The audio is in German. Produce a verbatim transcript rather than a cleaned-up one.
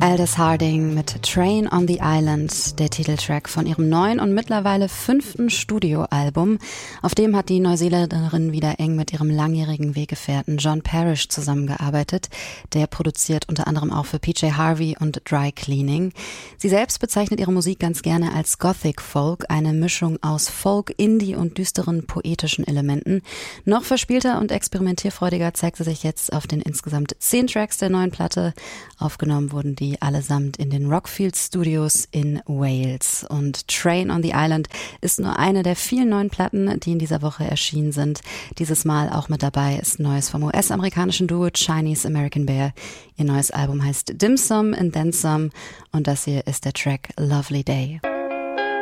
Aldous Harding mit Train on the Island, der Titeltrack von ihrem neuen und mittlerweile fünften Studioalbum. Auf dem hat die Neuseeländerin wieder eng mit ihrem langjährigen Weggefährten John Parrish zusammengearbeitet. Der produziert unter anderem auch für P J Harvey und Dry Cleaning. Sie selbst bezeichnet ihre Musik ganz gerne als Gothic Folk, eine Mischung aus Folk, Indie und düsteren poetischen Elementen. Noch verspielter und experimentierfreudiger zeigt sie sich jetzt auf den insgesamt zehn Tracks der neuen Platte. Aufgenommen wurden die allesamt in den Rockfield Studios in Wales. Und Train on the Island ist nur eine der vielen neuen Platten, die in dieser Woche erschienen sind. Dieses Mal auch mit dabei ist Neues vom U S-amerikanischen Duo Chinese American Bear. Ihr neues Album heißt Dim Sum and Then Some und das hier ist der Track Lovely Day.